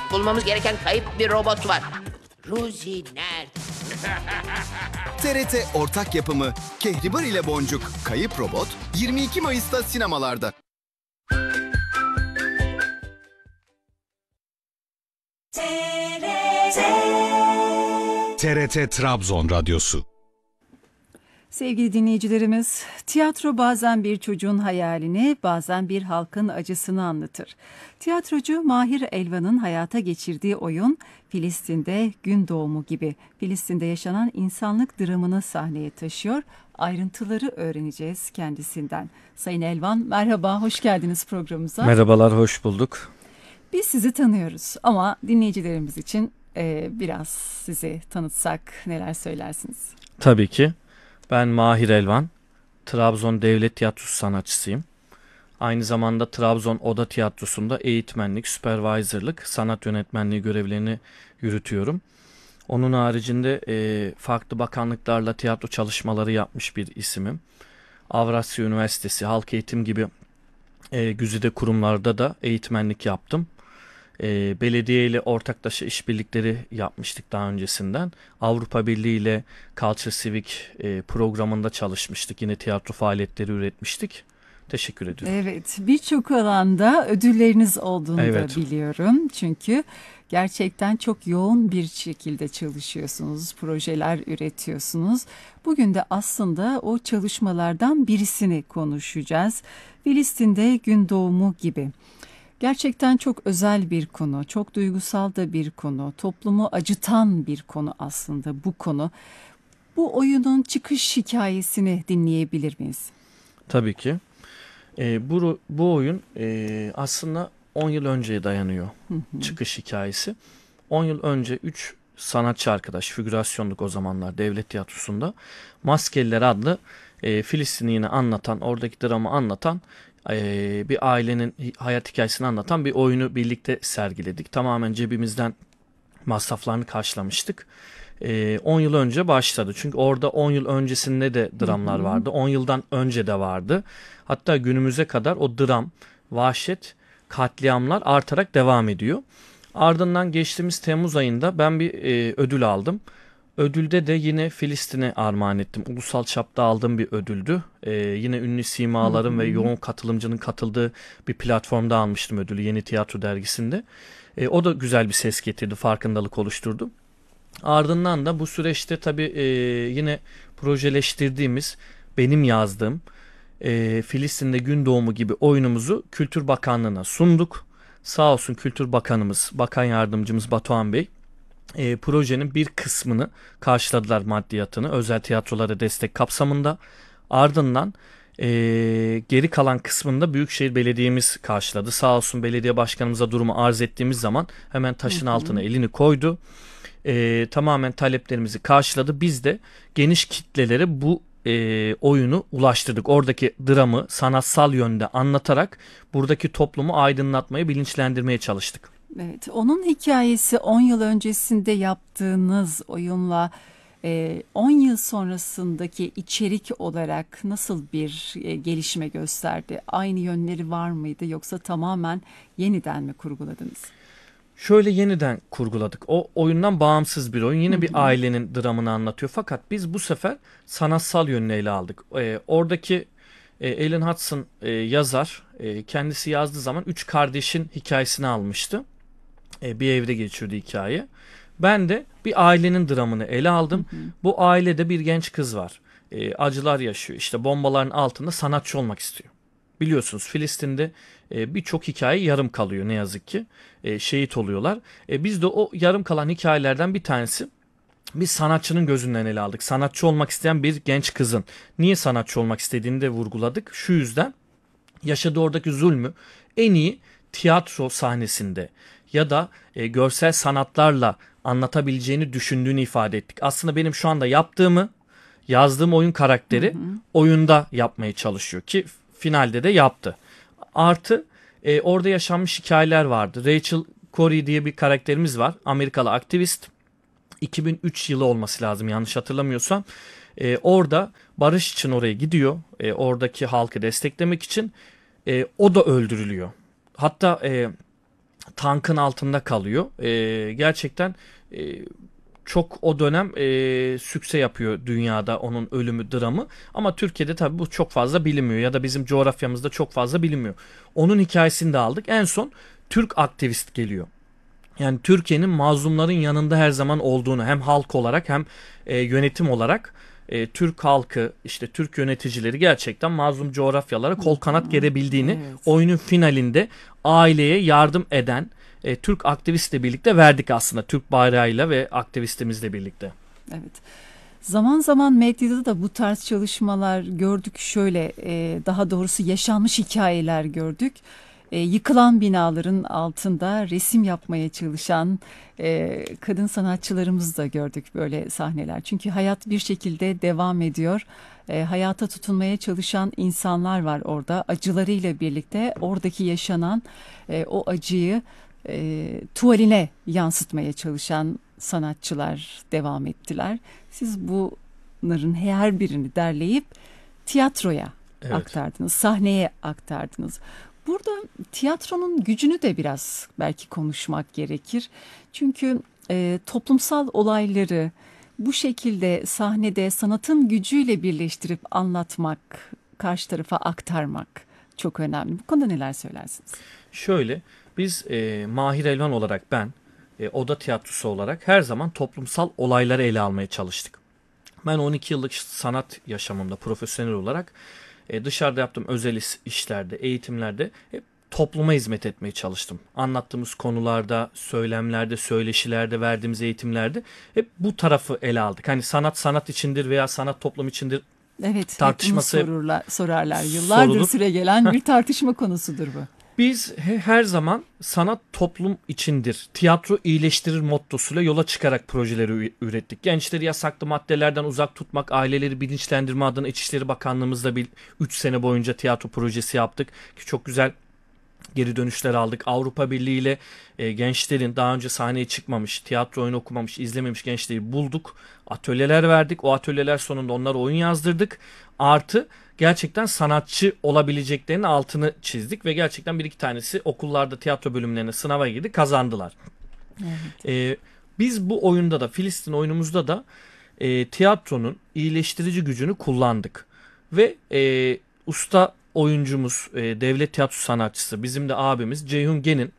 Bulmamız gereken kayıp bir robot var. Ruzi nerede? TRT ortak yapımı Kehribar ile Boncuk Kayıp Robot 22 Mayıs'ta sinemalarda. TRT Trabzon Radyosu. Sevgili dinleyicilerimiz, tiyatro bazen bir çocuğun hayalini, bazen bir halkın acısını anlatır. Tiyatrocu Mahir Elvan'ın hayata geçirdiği oyun Filistin'de Gün Doğumu gibi Filistin'de yaşanan insanlık dramını sahneye taşıyor. Ayrıntıları öğreneceğiz kendisinden. Sayın Elvan, merhaba, hoş geldiniz programımıza. Merhabalar, hoş bulduk. Biz sizi tanıyoruz ama dinleyicilerimiz için biraz sizi tanıtsak neler söylersiniz? Tabii ki. Ben Mahir Elvan, Trabzon Devlet Tiyatrosu sanatçısıyım. Aynı zamanda Trabzon Oda Tiyatrosu'nda eğitmenlik, supervisorlık, sanat yönetmenliği görevlerini yürütüyorum. Onun haricinde farklı bakanlıklarla tiyatro çalışmaları yapmış bir isimim. Avrasya Üniversitesi, Halk Eğitim gibi güzide kurumlarda da eğitmenlik yaptım. Belediye ile ortaklaşa işbirlikleri yapmıştık daha öncesinden. Avrupa Birliği ile Culture Civic programında çalışmıştık. Yine tiyatro faaliyetleri üretmiştik. Teşekkür ediyorum. Evet, birçok alanda ödülleriniz olduğunu da biliyorum. Çünkü gerçekten çok yoğun bir şekilde çalışıyorsunuz, projeler üretiyorsunuz. Bugün de aslında o çalışmalardan birisini konuşacağız. Filistin'de Gün Doğumu gibi. Gerçekten çok özel bir konu, çok duygusal da bir konu, toplumu acıtan bir konu aslında bu konu. Bu oyunun çıkış hikayesini dinleyebilir miyiz? Tabii ki. Bu oyun aslında 10 yıl önceye dayanıyor çıkış hikayesi. 10 yıl önce 3 sanatçı arkadaş, figürasyonluk o zamanlar devlet tiyatrosunda Maskeliler adlı Filistin'i yine anlatan, oradaki dramı anlatan bir ailenin hayat hikayesini anlatan bir oyunu birlikte sergiledik. Tamamen cebimizden masraflarını karşılamıştık. 10 yıl önce başladı. Çünkü orada 10 yıl öncesinde de dramlar vardı. 10 yıldan önce de vardı. Hatta günümüze kadar o dram, vahşet, katliamlar artarak devam ediyor. Ardından geçtiğimiz Temmuz ayında ben bir ödül aldım. Ödülde de yine Filistin'e armağan ettim. Ulusal çapta aldığım bir ödüldü. Yine ünlü simaların ve yoğun katılımcının katıldığı bir platformda almıştım ödülü Yeni Tiyatro dergisinde. O da güzel bir ses getirdi, farkındalık oluşturdu. Ardından da bu süreçte tabii yine projeleştirdiğimiz, benim yazdığım Filistin'de Gün Doğumu gibi oyunumuzu Kültür Bakanlığı'na sunduk. Sağ olsun Kültür Bakanımız, Bakan Yardımcımız Batuhan Bey, projenin bir kısmını karşıladılar, maddiyatını, özel tiyatrolara destek kapsamında. Ardından geri kalan kısmını da Büyükşehir Belediye'miz karşıladı. Sağ olsun belediye başkanımıza durumu arz ettiğimiz zaman hemen taşın altına elini koydu. Tamamen taleplerimizi karşıladı. Biz de geniş kitlelere bu oyunu ulaştırdık. Oradaki dramı sanatsal yönde anlatarak buradaki toplumu aydınlatmaya, bilinçlendirmeye çalıştık. Evet, onun hikayesi 10 yıl öncesinde yaptığınız oyunla 10 yıl sonrasındaki içerik olarak nasıl bir gelişme gösterdi? Aynı yönleri var mıydı yoksa tamamen yeniden mi kurguladınız? Şöyle yeniden kurguladık. O oyundan bağımsız bir oyun. Yine bir ailenin dramını anlatıyor. Fakat biz bu sefer sanatsal yönünü ele aldık. Oradaki Alan Hudson yazar, kendisi yazdığı zaman 3 kardeşin hikayesini almıştı. Bir evde geçiyordu hikaye. Ben de bir ailenin dramını ele aldım. Bu ailede bir genç kız var. Acılar yaşıyor. İşte bombaların altında sanatçı olmak istiyor. Biliyorsunuz Filistin'de birçok hikaye yarım kalıyor ne yazık ki. Şehit oluyorlar. Biz de o yarım kalan hikayelerden bir tanesi, bir sanatçının gözünden ele aldık. Sanatçı olmak isteyen bir genç kızın niye sanatçı olmak istediğini de vurguladık. Şu yüzden yaşadığı oradaki zulmü en iyi tiyatro sahnesinde ya da görsel sanatlarla anlatabileceğini düşündüğünü ifade ettik. Aslında benim şu anda yazdığım oyun karakteri oyunda yapmaya çalışıyor ki finalde de yaptı. Artı orada yaşanmış hikayeler vardı. Rachel Corrie diye bir karakterimiz var. Amerikalı aktivist. 2003 yılı olması lazım yanlış hatırlamıyorsam. Orada barış için oraya gidiyor. Oradaki halkı desteklemek için. O da öldürülüyor. Hatta tankın altında kalıyor. Gerçekten çok o dönem sükse yapıyor dünyada onun ölümü, dramı. Ama Türkiye'de tabii bu çok fazla bilinmiyor ya da bizim coğrafyamızda çok fazla bilinmiyor. Onun hikayesini de aldık. En son Türk aktivist geliyor. Yani Türkiye'nin mazlumların yanında her zaman olduğunu, hem halk olarak hem yönetim olarak Türk halkı, işte Türk yöneticileri gerçekten mazlum coğrafyalara kol kanat gerebildiğini, Evet. oyunun finalinde aileye yardım eden Türk aktivistle birlikte verdik aslında. Türk bayrağıyla ve aktivistimizle birlikte. Evet. Zaman zaman medyada da bu tarz çalışmalar gördük. Şöyle daha doğrusu yaşanmış hikayeler gördük. Yıkılan binaların altında resim yapmaya çalışan kadın sanatçılarımızı da gördük, böyle sahneler. Çünkü hayat bir şekilde devam ediyor. Hayata tutunmaya çalışan insanlar var orada. Acılarıyla birlikte oradaki yaşanan o acıyı tuvaline yansıtmaya çalışan sanatçılar devam ettiler. Siz bunların her birini derleyip tiyatroya Evet. aktardınız, sahneye aktardınız. Burada tiyatronun gücünü de biraz belki konuşmak gerekir. Çünkü toplumsal olayları bu şekilde sahnede sanatın gücüyle birleştirip anlatmak, karşı tarafa aktarmak çok önemli. Bu konuda neler söylersiniz? Şöyle, biz Mahir Elvan olarak, ben oda tiyatrosu olarak her zaman toplumsal olayları ele almaya çalıştık. Ben 12 yıllık sanat yaşamımda profesyonel olarak dışarıda yaptığım özel işlerde, eğitimlerde hep topluma hizmet etmeye çalıştım. Anlattığımız konularda, söylemlerde, söyleşilerde, verdiğimiz eğitimlerde hep bu tarafı ele aldık. Hani sanat sanat içindir veya sanat toplum içindir Evet, tartışması sorarlar. Yıllardır sorulur. süregelen bir tartışma konusudur bu. Biz her zaman sanat toplum içindir, tiyatro iyileştirir mottosuyla yola çıkarak projeleri ürettik. Gençleri yasaklı maddelerden uzak tutmak, aileleri bilinçlendirme adına İçişleri Bakanlığımızla 3 sene boyunca tiyatro projesi yaptık ki çok güzel geri dönüşler aldık. Avrupa Birliği ile gençlerin daha önce sahneye çıkmamış, tiyatro oyunu okumamış, izlememiş gençleri bulduk. Atölyeler verdik. O atölyeler sonunda onlara oyun yazdırdık. Artı gerçekten sanatçı olabileceklerinin altını çizdik ve gerçekten bir iki tanesi okullarda tiyatro bölümlerine sınava girdi, kazandılar. Evet. Biz bu oyunda da, Filistin oyunumuzda da tiyatronun iyileştirici gücünü kullandık. Ve usta oyuncumuz, devlet tiyatro sanatçısı, bizim de abimiz Ceyhun Gen'in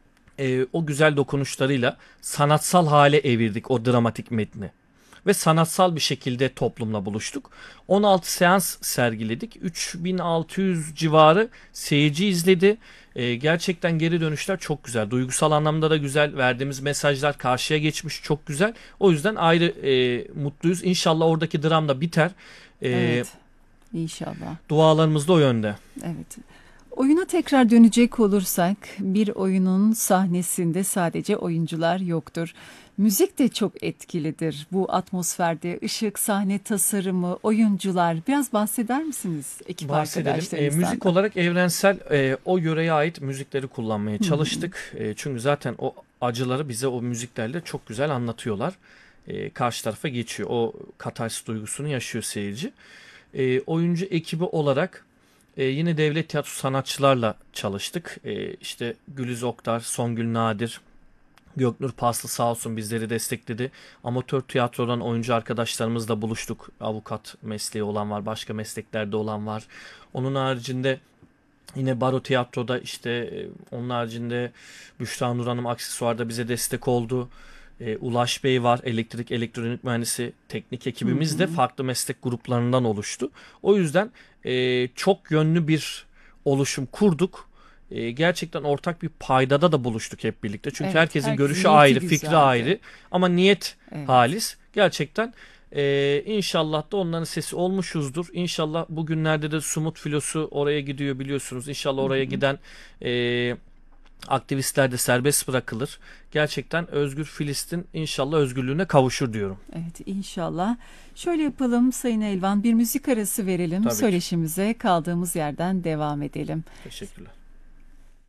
o güzel dokunuşlarıyla sanatsal hale evirdik o dramatik metni. Ve sanatsal bir şekilde toplumla buluştuk. 16 seans sergiledik. 3600 civarı seyirci izledi. Gerçekten geri dönüşler çok güzel. Duygusal anlamda da güzel. Verdiğimiz mesajlar karşıya geçmiş, çok güzel. O yüzden ayrı mutluyuz. İnşallah oradaki dram da biter. Evet. İnşallah. Dualarımız da o yönde. Evet. Oyuna tekrar dönecek olursak, bir oyunun sahnesinde sadece oyuncular yoktur. Müzik de çok etkilidir. Bu atmosferde ışık, sahne tasarımı, oyuncular. Biraz bahseder misiniz ekip arkadaşlarınızdan? Müzik olarak evrensel o yöreye ait müzikleri kullanmaya çalıştık. Çünkü zaten o acıları bize o müziklerle çok güzel anlatıyorlar. Karşı tarafa geçiyor. O katarsis duygusunu yaşıyor seyirci. Oyuncu ekibi olarak yine devlet tiyatro sanatçılarla çalıştık. İşte Güliz Oktar, Songül Nadir, Göknur Paslı sağ olsun bizleri destekledi. Amatör tiyatrodan oyuncu arkadaşlarımızla buluştuk. Avukat mesleği olan var, başka mesleklerde olan var. Onun haricinde yine Baro Tiyatro'da onun haricinde Büşra Nur Hanım Aksesuar'da bize destek oldu. Ulaş Bey var, elektrik elektronik mühendisi, teknik ekibimiz de farklı meslek gruplarından oluştu. O yüzden çok yönlü bir oluşum kurduk. Gerçekten ortak bir paydada da buluştuk hep birlikte. Çünkü herkesin görüşü ayrı, fikri ayrı ama niyet halis. Gerçekten inşallah da onların sesi olmuşuzdur. İnşallah bugünlerde de Sumut Filosu oraya gidiyor biliyorsunuz. İnşallah oraya giden aktivistler de serbest bırakılır. Gerçekten özgür Filistin inşallah özgürlüğüne kavuşur diyorum. Evet, inşallah. Şöyle yapalım Sayın Elvan, bir müzik arası verelim. Tabii ki. Söyleşimize kaldığımız yerden devam edelim. Teşekkürler.